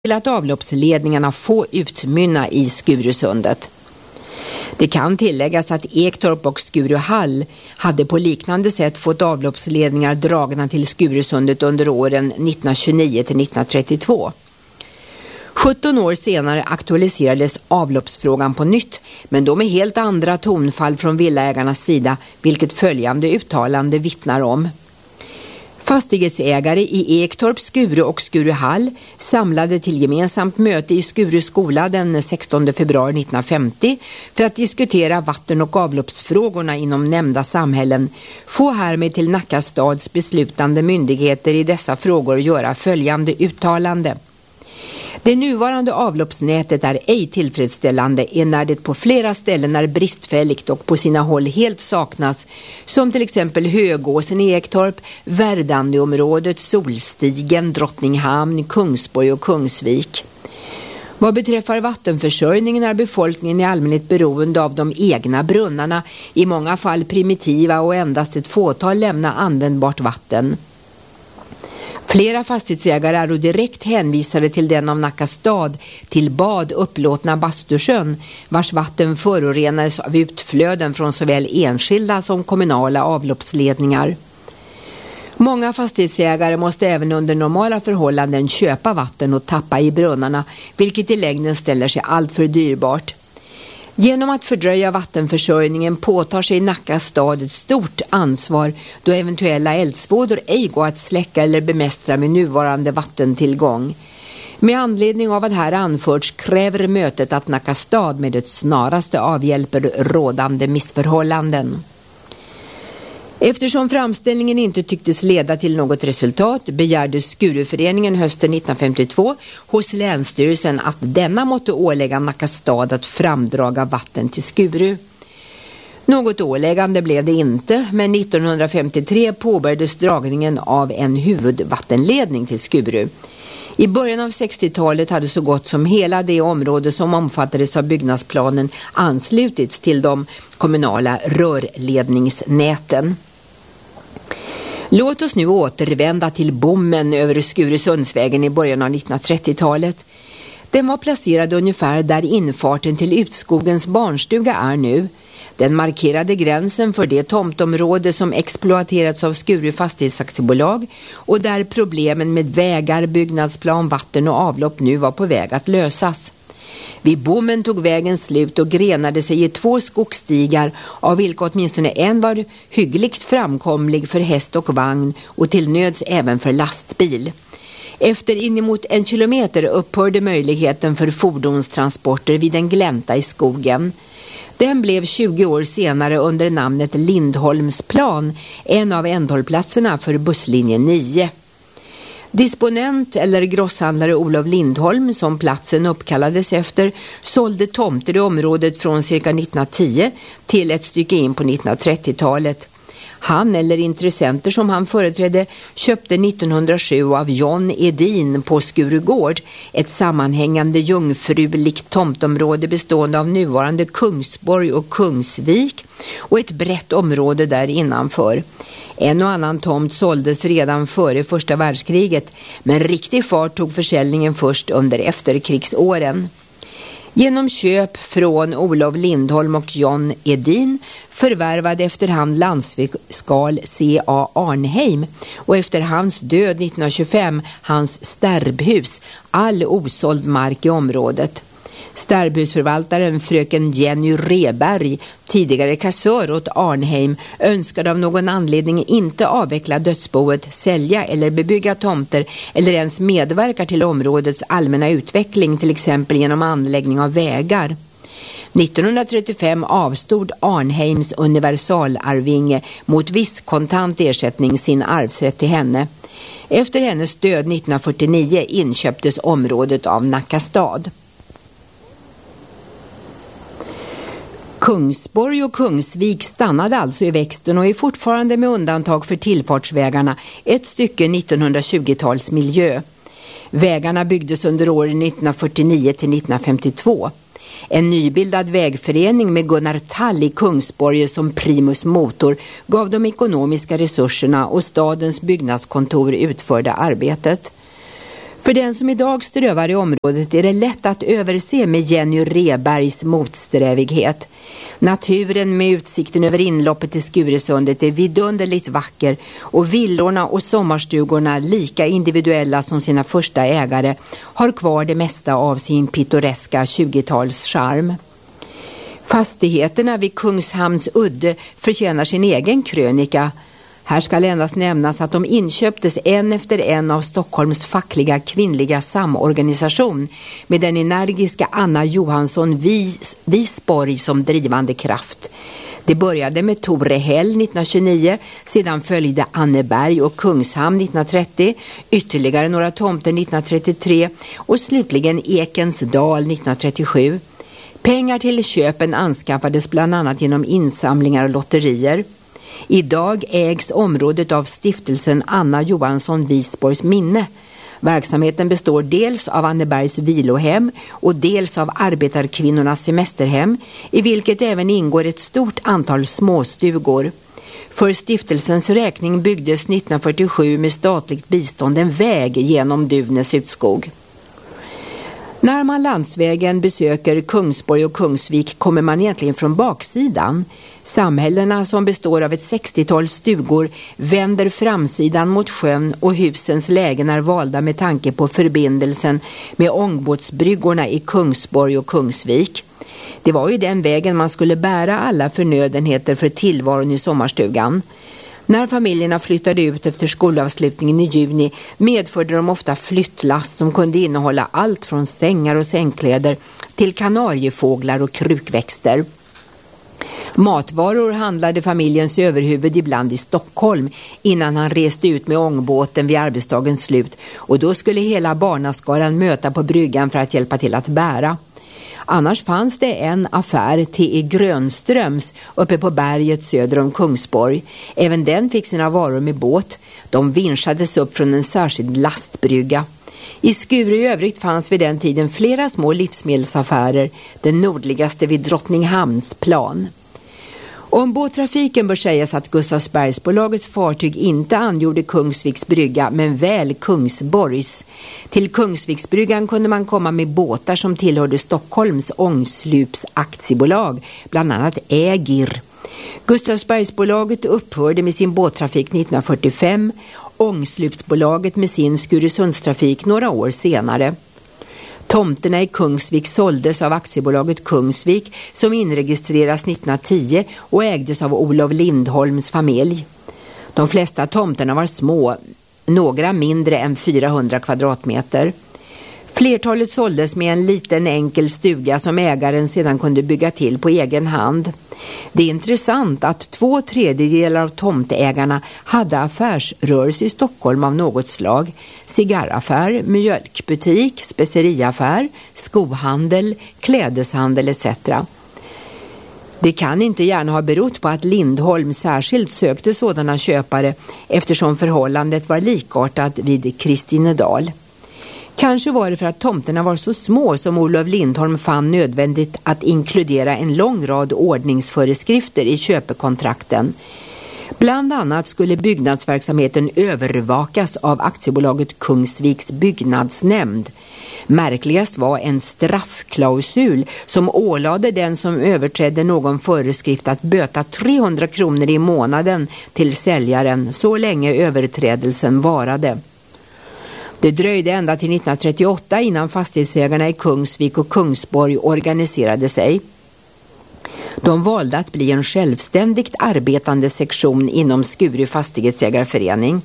till att avloppsledningarna får utmynna i Skurusundet. Det kan tilläggas att Ektorp och Skuruhall hade på liknande sätt fått avloppsledningar dragna till Skurusundet under åren 1929 till 1932. 17 år senare aktualiserades avloppsfrågan på nytt, men då med helt andra tonfall från villaägarnas sida, vilket följande uttalande vittnar om. Fastighetsägare i Ektorp, Skuru och Skuruhall samlade till gemensamt möte i Skuru skola den 16 februari 1950 för att diskutera vatten- och avloppsfrågorna inom nämnda samhällen. Få härmed till Nacka stads beslutande myndigheter i dessa frågor göra följande uttalande. Det nuvarande avloppsnätet är ej tillfredsställande när det på flera ställen är bristfälligt och på sina håll helt saknas, som till exempel Högåsen i Ektorp, Verdandöområdet, Solstigen, Drottninghamn, Kungsborg och Kungsvik. Vad beträffar vattenförsörjningen är befolkningen i allmänhet beroende av de egna brunnarna, i många fall primitiva och endast ett fåtal lämna användbart vatten. Flera fastighetsägare är direkt hänvisade till den av Nacka stad till bad upplåtna Bastusjön, vars vatten förorenades av utflöden från såväl enskilda som kommunala avloppsledningar. Många fastighetsägare måste även under normala förhållanden köpa vatten och tappa i brunnarna, vilket i längden ställer sig allt för dyrbart. Genom att fördröja vattenförsörjningen påtar sig Nacka stad ett stort ansvar, då eventuella eldsvådor ej går att släcka eller bemästra med nuvarande vattentillgång. Med anledning av vad här anförts kräver mötet att Nacka stad med det snaraste avhjälper rådande missförhållanden. Eftersom framställningen inte tycktes leda till något resultat begärde Skuruföreningen hösten 1952 hos Länsstyrelsen att denna måtte ålägga Nacka stad att framdraga vatten till Skuru. Något åläggande blev det inte, men 1953 påbörjades dragningen av en huvudvattenledning till Skuru. I början av 60-talet hade så gott som hela det område som omfattades av byggnadsplanen anslutits till de kommunala rörledningsnäten. Låt oss nu återvända till bommen över Skurusundsvägen i början av 1930-talet. Den var placerad ungefär där infarten till Utskogens barnstuga är nu. Den markerade gränsen för det tomtområde som exploaterats av Skuru fastighetsaktiebolag och där problemen med vägar, byggnadsplan, vatten och avlopp nu var på väg att lösas. Vid bommen tog vägen slut och grenade sig i 2 skogsstigar, av vilka åtminstone en var hyggligt framkomlig för häst och vagn och till nöds även för lastbil. Efter inemot 1 kilometer upphörde möjligheten för fordonstransporter vid en glänta i skogen. Den blev 20 år senare under namnet Lindholmsplan en av ändhållplatserna för busslinje 9. Disponent eller grosshandlare Olof Lindholm, som platsen uppkallades efter, sålde tomter i området från cirka 1910 till ett stycke in på 1930-talet. Han eller intressenter som han företrädde köpte 1907 av John Edin på Skurugård ett sammanhängande jungfruligt tomtområde bestående av nuvarande Kungsborg och Kungsvik och ett brett område där innanför. En och annan tomt såldes redan före första världskriget, men riktig fart tog försäljningen först under efterkrigsåren. Genom köp från Olof Lindholm och John Edin förvärvade efterhand landsfiskal C.A. Arnheim och efter hans död 1925 hans stärbhus all osåld mark i området. Stärbhusförvaltaren fröken Jenny Reberg, tidigare kassör åt Arnheim, önskade av någon anledning inte avveckla dödsboet, sälja eller bebygga tomter eller ens medverka till områdets allmänna utveckling, till exempel genom anläggning av vägar. 1935 avstod Arnheims universalarvinge mot viss kontant ersättning sin arvsrätt till henne. Efter hennes död 1949 inköptes området av Nacka stad. Kungsborg och Kungsvik stannade alltså i växten och är fortfarande med undantag för tillfartsvägarna ett stycke 1920-tals miljö. Vägarna byggdes under åren 1949 till 1952. En nybildad vägförening med Gunnar Tall i Kungsborg som primus motor gav de ekonomiska resurserna och stadens byggnadskontor utförde arbetet. För den som idag strövar i området är det lätt att överse med Jenny Rebergs motsträvighet. Naturen med utsikten över inloppet till Skuresundet är vidunderligt vacker och villorna och sommarstugorna, lika individuella som sina första ägare, har kvar det mesta av sin pittoreska 20-tals charm. Fastigheterna vid Kungshamns udde förtjänar sin egen krönika. Här ska endast nämnas att de inköptes en efter en av Stockholms fackliga kvinnliga samorganisation med den energiska Anna Johansson Wisborg som drivande kraft. Det började med Tore Häll 1929, sedan följde Anneberg och Kungshamn 1930, ytterligare några tomter 1933 och slutligen Ekensdal 1937. Pengar till köpen anskaffades bland annat genom insamlingar och lotterier. Idag ägs området av stiftelsen Anna Johansson Wisborgs minne. Verksamheten består dels av Annebergs vilohem och dels av arbetarkvinnornas semesterhem, i vilket även ingår ett stort antal småstugor. För stiftelsens räkning byggdes 1947 med statligt bistånd en väg genom Duvnäs utskog. När man landsvägen besöker Kungsborg och Kungsvik kommer man egentligen från baksidan. Samhällena, som består av ett 60-tal stugor, vänder framsidan mot sjön och husens lägen är valda med tanke på förbindelsen med ångbåtsbryggorna i Kungsborg och Kungsvik. Det var ju den vägen man skulle bära alla förnödenheter för tillvaron i sommarstugan. När familjerna flyttade ut efter skolavslutningen i juni medförde de ofta flyttlast som kunde innehålla allt från sängar och sängkläder till kanariefåglar och krukväxter. Matvaror handlade familjens överhuvud ibland i Stockholm innan han reste ut med ångbåten vid arbetsdagens slut, och då skulle hela barnaskaran möta på bryggan för att hjälpa till att bära. Annars fanns det en affär, T.E. Grönströms, uppe på berget söder om Kungsborg. Även den fick sina varor med båt. De vinschades upp från en särskild lastbrygga. I Skure i övrigt fanns vid den tiden flera små livsmedelsaffärer, den nordligaste vid Drottninghamns plan. Om båttrafiken bör sägas att Gustavsbergsbolagets fartyg inte angjorde Kungsviks brygga men väl Kungsborgs. Till Kungsviksbryggan kunde man komma med båtar som tillhörde Stockholms ångslups aktiebolag, bland annat Ägir. Gustavsbergsbolaget upphörde med sin båttrafik 1945, Ångslupsbolaget med sin Skuresundstrafik några år senare. Tomterna i Kungsvik såldes av aktiebolaget Kungsvik som inregistreras 1910 och ägdes av Olof Lindholms familj. De flesta tomterna var små, några mindre än 400 kvadratmeter. Flertalet såldes med en liten enkel stuga som ägaren sedan kunde bygga till på egen hand. Det är intressant att 2/3 av tomtägarna hade affärsrörelse i Stockholm av något slag. Cigarraffär, mjölkbutik, speceriaffär, skohandel, klädeshandel etc. Det kan inte gärna ha berott på att Lindholm särskilt sökte sådana köpare eftersom förhållandet var likartat vid Kristinedal. Kanske var det för att tomterna var så små som Olof Lindholm fann nödvändigt att inkludera en lång rad ordningsföreskrifter i köpekontrakten. Bland annat skulle byggnadsverksamheten övervakas av aktiebolaget Kungsviks byggnadsnämnd. Märkligast var en straffklausul som ålade den som överträdde någon föreskrift att böta 300 kronor i månaden till säljaren så länge överträdelsen varade. Det dröjde ända till 1938 innan fastighetsägarna i Kungsvik och Kungsborg organiserade sig. De valde att bli en självständigt arbetande sektion inom Skure fastighetsägarförening.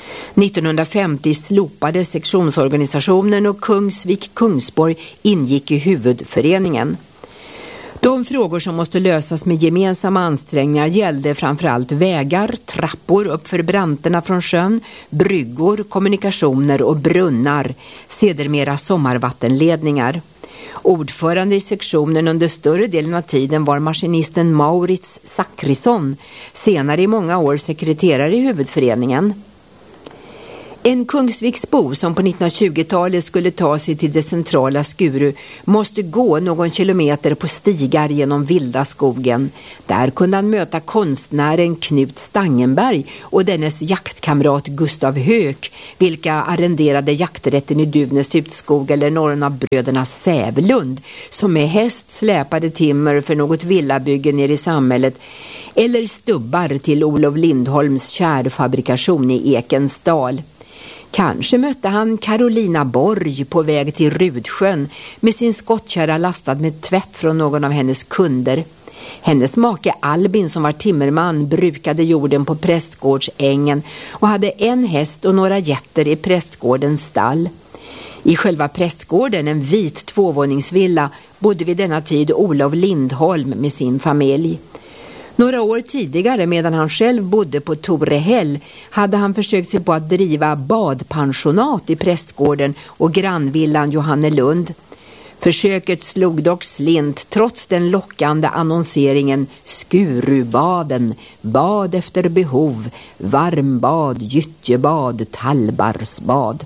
1950 slopade sektionsorganisationen och Kungsvik-Kungsborg ingick i huvudföreningen. De frågor som måste lösas med gemensamma ansträngningar gällde framförallt vägar, trappor uppför branterna från sjön, bryggor, kommunikationer och brunnar, sedermera sommarvattenledningar. Ordförande i sektionen under större delen av tiden var maskinisten Maurits Zachrisson, senare i många år sekreterare i huvudföreningen. En Kungsviksbo som på 1920-talet skulle ta sig till det centrala Skuru måste gå någon kilometer på stigar genom vilda skogen. Där kunde han möta konstnären Knut Stangenberg och dennes jaktkamrat Gustav Höök, vilka arrenderade jakträtten i Duvnäs utskog eller någon av bröderna Sävlund, som med häst släpade timmer för något villabygge nere i samhället, eller stubbar till Olof Lindholms kärfabrikation i Ekensdal. Kanske mötte han Carolina Borg på väg till Rudsjön med sin skottkärra lastad med tvätt från någon av hennes kunder. Hennes make Albin, som var timmerman, brukade jorden på Prästgårdsängen och hade en häst och några getter i prästgårdens stall. I själva prästgården, en vit tvåvåningsvilla, bodde vid denna tid Olof Lindholm med sin familj. Några år tidigare, medan han själv bodde på Torehäll, hade han försökt sig på att driva badpensionat i prästgården och grannvillan Johannelund. Försöket slog dock slint trots den lockande annonseringen Skurubaden, bad efter behov, varmbad, gyttjebad, tallbarsbad.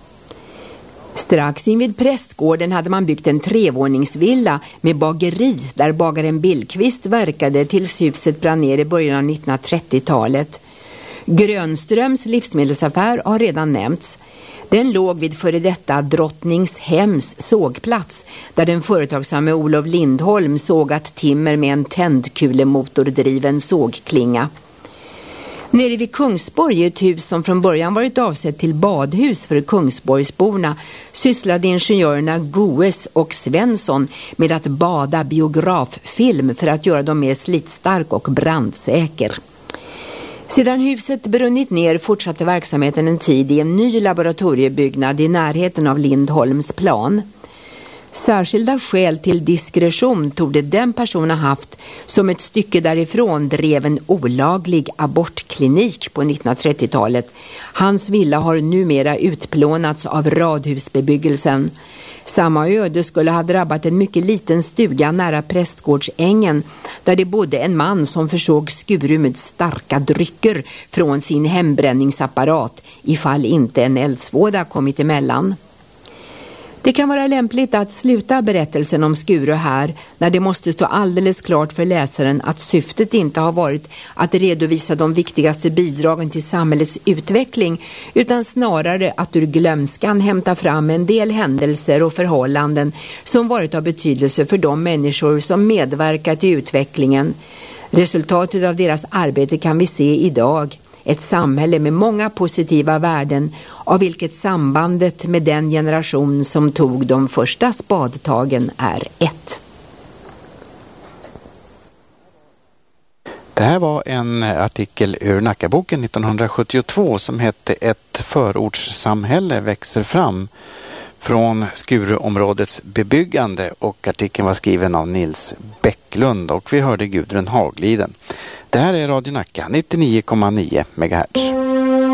Strax invid prästgården hade man byggt en trevåningsvilla med bageri där bagaren Billqvist verkade tills huset brann ner i början av 1930-talet. Grönströms livsmedelsaffär har redan nämnts. Den låg vid före detta Drottningshems sågplats där den företagsamme Olof Lindholm sågat timmer med en tändkulemotordriven sågklinga. Nere vid Kungsborg, ett hus som från början varit avsett till badhus för Kungsborgsborna, sysslade ingenjörerna Goes och Svensson med att bada biograffilm för att göra dem mer slitstark och brandsäker. Sedan huset brunnit ner fortsatte verksamheten en tid i en ny laboratoriebyggnad i närheten av Lindholms plan. Särskilda skäl till diskretion torde den personen haft som ett stycke därifrån drev en olaglig abortklinik på 1930-talet. Hans villa har numera utplånats av radhusbebyggelsen. Samma öde skulle ha drabbat en mycket liten stuga nära Prästgårdsängen där det bodde en man som försåg Skuru med starka drycker från sin hembränningsapparat ifall inte en eldsvåda kommit emellan. Det kan vara lämpligt att sluta berättelsen om Skuru här när det måste stå alldeles klart för läsaren att syftet inte har varit att redovisa de viktigaste bidragen till samhällets utveckling utan snarare att ur glömskan hämta fram en del händelser och förhållanden som varit av betydelse för de människor som medverkat i utvecklingen. Resultatet av deras arbete kan vi se idag. Ett samhälle med många positiva värden, av vilket sambandet med den generation som tog de första spadtagen är ett. Det här var en artikel ur Nackaboken 1972 som hette Ett förortssamhälle växer fram från Skuruområdets bebyggande, och artikeln var skriven av Nils Bäcklund och vi hörde Gudrun Hagliden. Det här är Radio Nacka 99,9 MHz.